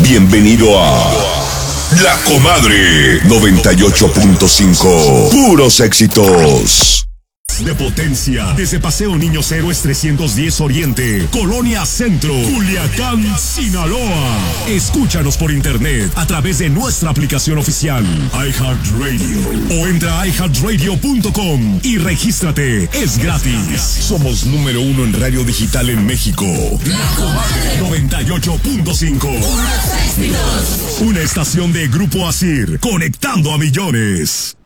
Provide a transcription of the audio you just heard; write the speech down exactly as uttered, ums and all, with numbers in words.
Bienvenido a La Comadre noventa y ocho punto cinco. Puros éxitos. De Potencia, desde Paseo Niños Héroes trescientos diez Oriente, Colonia Centro, Culiacán, Sinaloa. Escúchanos por internet a través de nuestra aplicación oficial iHeartRadio o entra a i heart radio punto com y regístrate, es gratis. Somos número uno en radio digital en México. La Comadre noventa y ocho punto cinco. Una estación de Grupo Asir, conectando a millones.